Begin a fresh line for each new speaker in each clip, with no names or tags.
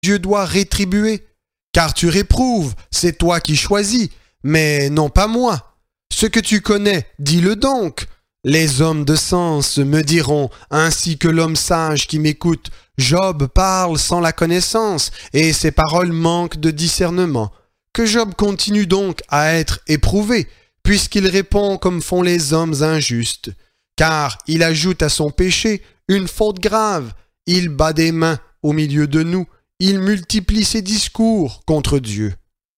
Dieu doit rétribuer. Car tu réprouves, c'est toi qui choisis, mais non pas moi. Ce que tu connais, dis-le donc. Les hommes de sens me diront, ainsi que l'homme sage qui m'écoute, Job parle sans la connaissance, et ses paroles manquent de discernement. Que Job continue donc à être éprouvé, puisqu'il répond comme font les hommes injustes. Car il ajoute à son péché une faute grave, il bat des mains au milieu de nous, il multiplie ses discours contre Dieu.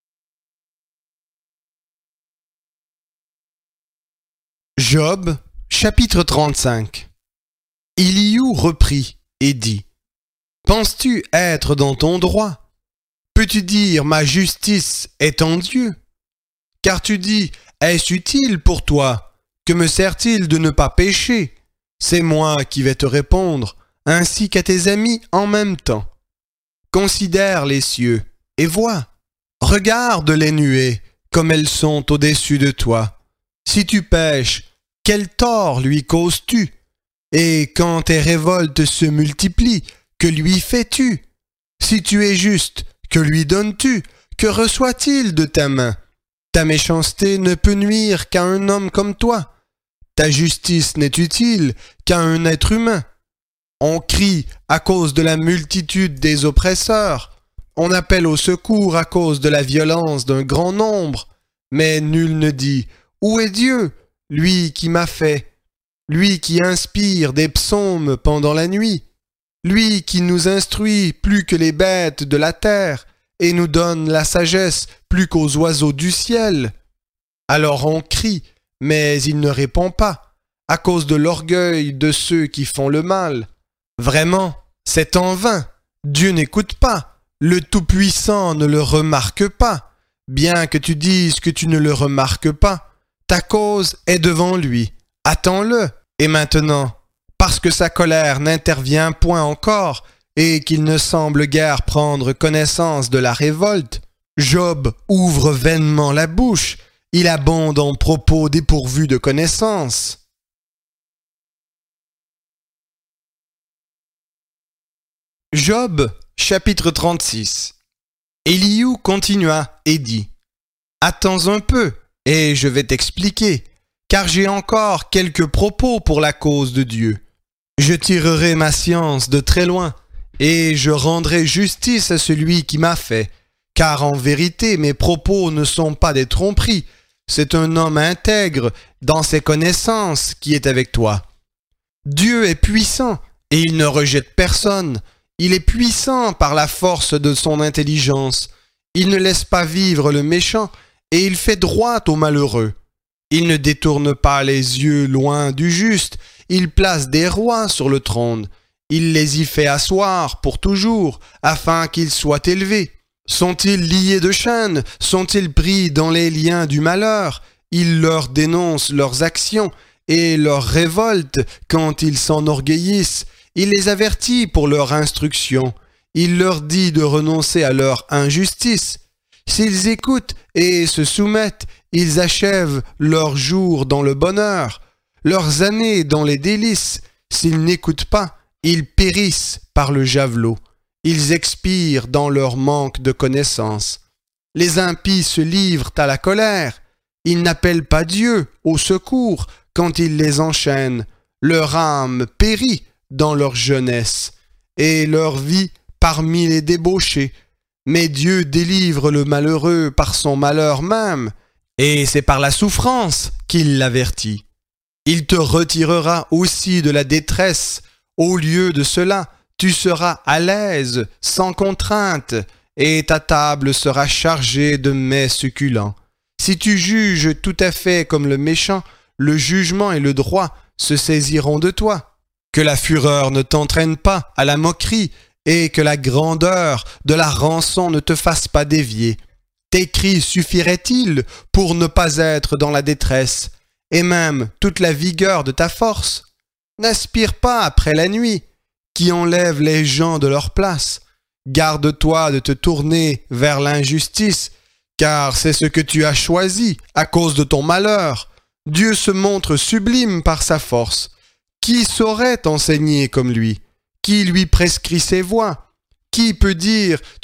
Job, chapitre 35. Élihu reprit et dit, « Penses-tu être dans ton droit? Peux-tu dire, ma justice est en Dieu? Car tu dis, est-ce utile pour toi? Que me sert-il de ne pas pécher? C'est moi qui vais te répondre, ainsi qu'à tes amis en même temps. Considère les cieux et vois, regarde les nuées comme elles sont au-dessus de toi. Si tu pèches, quel tort lui causes-tu? Et quand tes révoltes se multiplient, que lui fais-tu? Si tu es juste, que lui donnes-tu? Que reçoit-il de ta main? Ta méchanceté ne peut nuire qu'à un homme comme toi. Ta justice n'est utile qu'à un être humain. On crie à cause de la multitude des oppresseurs. On appelle au secours à cause de la violence d'un grand nombre. Mais nul ne dit « Où est Dieu, lui qui m'a fait, lui qui inspire des psaumes pendant la nuit, lui qui nous instruit plus que les bêtes de la terre et nous donne la sagesse plus qu'aux oiseaux du ciel ?» Alors on crie, mais il ne répond pas, à cause de l'orgueil de ceux qui font le mal. Vraiment, c'est en vain. Dieu n'écoute pas. Le Tout-Puissant ne le remarque pas. Bien que tu dises que tu ne le remarques pas, ta cause est devant lui. Attends-le. Et maintenant, parce que sa colère n'intervient point encore et qu'il ne semble guère prendre connaissance de la révolte, Job ouvre vainement la bouche. Il abonde en propos dépourvus de connaissance. Job, chapitre 36. Élihu continua et dit, « Attends un peu, et je vais t'expliquer, car j'ai encore quelques propos pour la cause de Dieu. Je tirerai ma science de très loin, et je rendrai justice à celui qui m'a fait, car en vérité mes propos ne sont pas des tromperies, c'est un homme intègre dans ses connaissances qui est avec toi. Dieu est puissant, et il ne rejette personne. Il est puissant par la force de son intelligence. Il ne laisse pas vivre le méchant, et il fait droit aux malheureux. Il ne détourne pas les yeux loin du juste. Il place des rois sur le trône. Il les y fait asseoir pour toujours, afin qu'ils soient élevés. Sont-ils liés de chaînes? Sont-ils pris dans les liens du malheur? Il leur dénonce leurs actions et leurs révoltes quand ils s'enorgueillissent. Il les avertit pour leur instruction. Il leur dit de renoncer à leur injustice. S'ils écoutent et se soumettent, ils achèvent leurs jours dans le bonheur, leurs années dans les délices. S'ils n'écoutent pas, ils périssent par le javelot. Ils expirent dans leur manque de connaissance. Les impies se livrent à la colère. Ils n'appellent pas Dieu au secours quand il les enchaîne. Leur âme périt dans leur jeunesse, et leur vie parmi les débauchés. Mais Dieu délivre le malheureux par son malheur même, et c'est par la souffrance qu'il l'avertit. Il te retirera aussi de la détresse. Au lieu de cela, tu seras à l'aise, sans contrainte, et ta table sera chargée de mets succulents. Si tu juges tout à fait comme le méchant, le jugement et le droit se saisiront de toi. Que la fureur ne t'entraîne pas à la moquerie et que la grandeur de la rançon ne te fasse pas dévier. Tes cris suffiraient-ils pour ne pas être dans la détresse, et même toute la vigueur de ta force? N'aspire pas après la nuit, qui enlève les gens de leur place. Garde-toi de te tourner vers l'injustice, car c'est ce que tu as choisi à cause de ton malheur. Dieu se montre sublime par sa force. Qui saurait t'enseigner comme lui? Qui lui prescrit ses voies? Qui peut dire